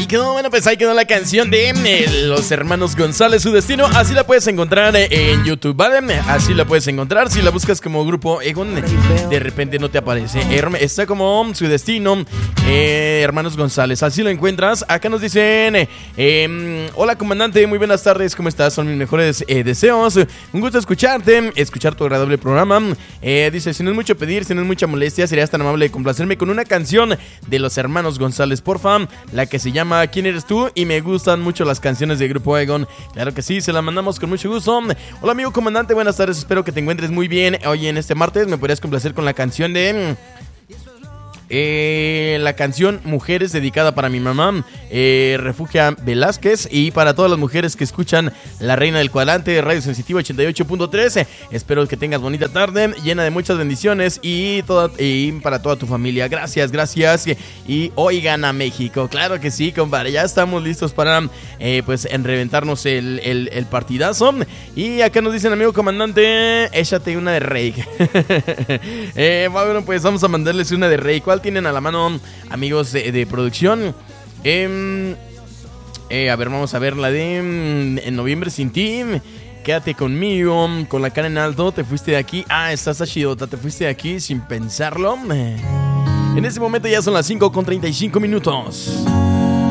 quedó, bueno, pues ahí quedó la canción de los hermanos González, Su Destino. Así la puedes encontrar en YouTube, ¿vale? Así la puedes encontrar. Si la buscas como Grupo Egon, de repente no te aparece. Está como Su Destino, hermanos González. Así lo encuentras. Acá nos dicen: hola, comandante, muy buenas tardes. ¿Cómo estás? Son mis mejores deseos. Un gusto escucharte, escuchar tu agradable programa. Dice: si no es mucho pedir, si no es mucha molestia, serías tan amable de complacerme con una canción de los hermanos González, porfa, la que se llama ¿Quién eres tú? Y me gustan mucho las canciones de Grupo Egon. Claro que sí, se la mandamos con mucho gusto. Hola, amigo comandante, buenas tardes, espero que te encuentres muy bien. Hoy en este martes me podrías complacer con la canción de la canción Mujeres, dedicada para mi mamá, Refugia Velázquez, y para todas las mujeres que escuchan La Reina del Cuadrante, Radio Sensitiva 88.3. Espero que tengas bonita tarde, llena de muchas bendiciones y para toda tu familia. Gracias. Y oigan a México. Claro que sí, compadre. Ya estamos listos para pues en reventarnos el partidazo. Y acá nos dicen: amigo comandante, échate una de Rey. Bueno, pues vamos a mandarles una de Rey. ¿Cuál tienen a la mano, amigos de producción? A ver, vamos a ver la de En Noviembre Sin Ti. Quédate conmigo, Con la cara en alto, Te fuiste de aquí. Estás achidota, te fuiste de aquí sin pensarlo. En este momento ya son las 5:35 minutos.